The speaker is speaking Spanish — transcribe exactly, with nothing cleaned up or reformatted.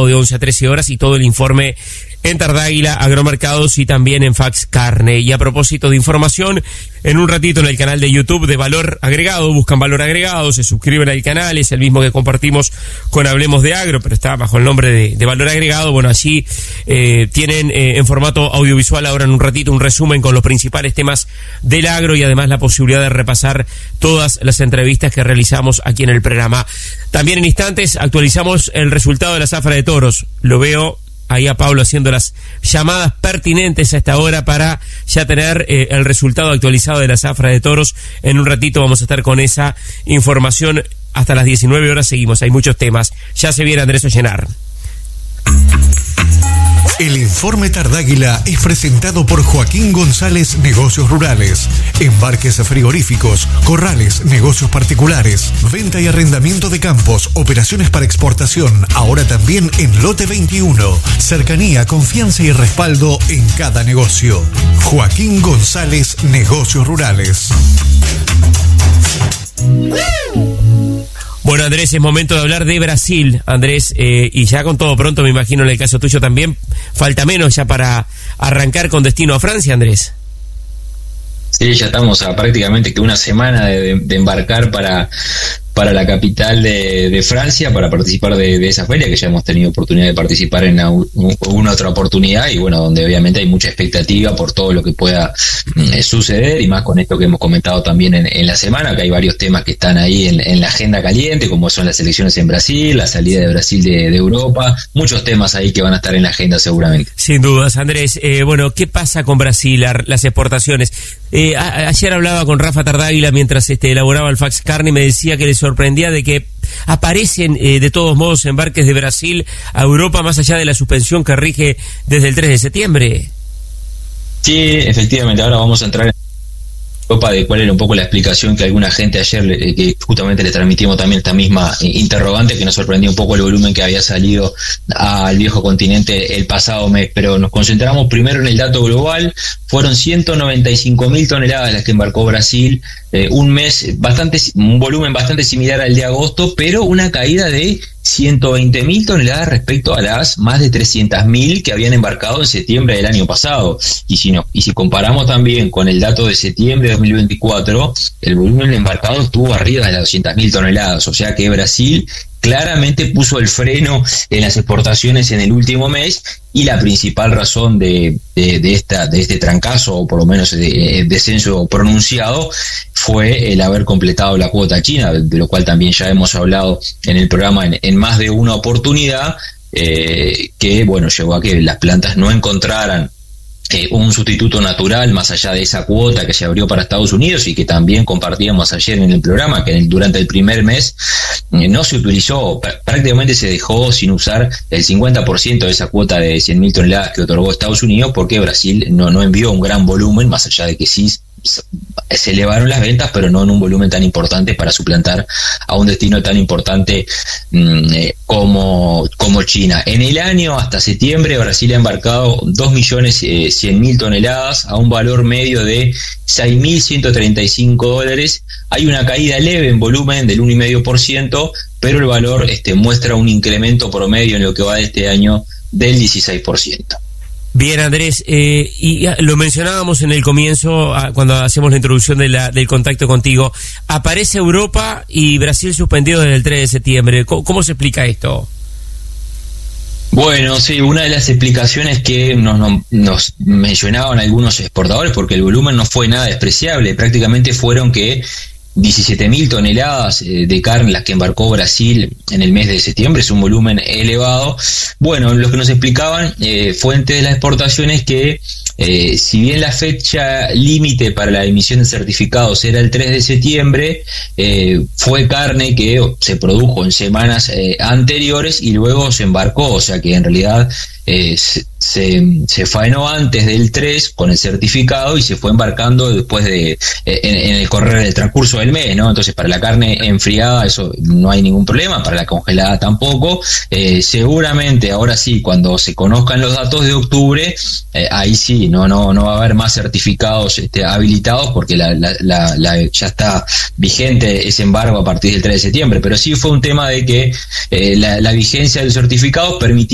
sábado de once a trece horas, y todo el informe en Tardáguila Agromercados y también en Fax Carne. Y a propósito de información, en un ratito en el canal de YouTube de Valor Agregado, buscan Valor Agregado, se suscriben al canal, es el mismo que compartimos con Hablemos de Agro, pero está bajo el nombre de, de Valor Agregado. Bueno, allí eh, tienen eh, en formato audiovisual ahora en un ratito un resumen con los principales temas del agro y además la posibilidad de repasar todas las entrevistas que realizamos aquí en el programa. También en instantes actualizamos el resultado de la zafra de toros. Lo veo ahí a Pablo haciendo las llamadas pertinentes a esta hora para ya tener eh, el resultado actualizado de la zafra de toros. En un ratito vamos a estar con esa información hasta las diecinueve horas. Seguimos, hay muchos temas. Ya se viene Andrés Ollenar. El informe Tardáguila es presentado por Joaquín González Negocios Rurales. Embarques frigoríficos, corrales, negocios particulares, venta y arrendamiento de campos, operaciones para exportación, ahora también en Lote veintiuno. Cercanía, confianza y respaldo en cada negocio. Joaquín González Negocios Rurales. Bueno, Andrés, es momento de hablar de Brasil, Andrés, eh, y ya con todo pronto, me imagino en el caso tuyo también, falta menos ya para arrancar con destino a Francia, Andrés. Sí, ya estamos a prácticamente que una semana de, de embarcar para, para la capital de, de Francia, para participar de, de esa feria, que ya hemos tenido oportunidad de participar en una, una otra oportunidad, y bueno, donde obviamente hay mucha expectativa por todo lo que pueda eh, suceder, y más con esto que hemos comentado también en, en la semana, que hay varios temas que están ahí en, en la agenda caliente, como son las elecciones en Brasil, la salida de Brasil de, de Europa, muchos temas ahí que van a estar en la agenda seguramente. Sin dudas, Andrés. Eh, bueno, ¿qué pasa con Brasil, la, las exportaciones? Eh, a, ayer hablaba con Rafa Tardáguila mientras este, elaboraba el Fax Carne y me decía que le sorprendía de que aparecen eh, de todos modos embarques de Brasil a Europa más allá de la suspensión que rige desde el tres de septiembre. Sí, efectivamente, ahora vamos a entrar en Europa de cuál era un poco la explicación que alguna gente ayer, eh, que justamente le transmitimos también esta misma eh, interrogante, que nos sorprendió un poco el volumen que había salido al viejo continente el pasado mes, pero nos concentramos primero en el dato global. Fueron ciento noventa y cinco mil toneladas las que embarcó Brasil, eh, un mes bastante, un volumen bastante similar al de agosto, pero una caída de ciento veinte mil toneladas respecto a las más de trescientas mil que habían embarcado en septiembre del año pasado. Y si no, y si comparamos también con el dato de septiembre de dos mil veinticuatro, el volumen embarcado estuvo arriba de las doscientas mil toneladas, o sea que Brasil claramente puso el freno en las exportaciones en el último mes, y la principal razón de, de, de, esta, de este trancazo, o por lo menos de, de descenso pronunciado, fue el haber completado la cuota china, de lo cual también ya hemos hablado en el programa en, en más de una oportunidad, eh, que bueno, llevó a que las plantas no encontraran Eh, un sustituto natural más allá de esa cuota que se abrió para Estados Unidos, y que también compartíamos ayer en el programa, que en el, durante el primer mes eh, no se utilizó, pr- prácticamente se dejó sin usar el cincuenta por ciento de esa cuota de cien mil toneladas que otorgó Estados Unidos, porque Brasil no, no envió un gran volumen, más allá de que sí se elevaron las ventas, pero no en un volumen tan importante para suplantar a un destino tan importante mmm, eh, como, como China. En el año, hasta septiembre, Brasil ha embarcado dos millones cien mil toneladas a un valor medio de seis mil ciento treinta y cinco dólares. Hay una caída leve en volumen del uno coma cinco por ciento, pero el valor este, muestra un incremento promedio en lo que va de este año del dieciséis por ciento. Bien, Andrés, eh, y lo mencionábamos en el comienzo, cuando hacíamos la introducción de la, del contacto contigo. Aparece Europa y Brasil suspendido desde el tres de septiembre. ¿Cómo, cómo se explica esto? Bueno, sí, una de las explicaciones que nos, nos, nos mencionaban algunos exportadores, porque el volumen no fue nada despreciable, prácticamente fueron que diecisiete mil toneladas de carne las que embarcó Brasil en el mes de septiembre, es un volumen elevado. Bueno, lo que nos explicaban eh, fuentes de las exportaciones que eh, si bien la fecha límite para la emisión de certificados era el tres de septiembre, eh, fue carne que se produjo en semanas eh, anteriores y luego se embarcó, o sea que en realidad eh, se, se, se faenó antes del tres con el certificado y se fue embarcando después de eh, en, en el correr del transcurso del mes, ¿no? Entonces para la carne enfriada eso no hay ningún problema, para la congelada tampoco. Eh, seguramente ahora sí, cuando se conozcan los datos de octubre, eh, ahí sí no no no va a haber más certificados este, habilitados, porque la, la, la, la ya está vigente ese embargo a partir del tres de septiembre, pero sí fue un tema de que eh, la, la vigencia del certificado permitía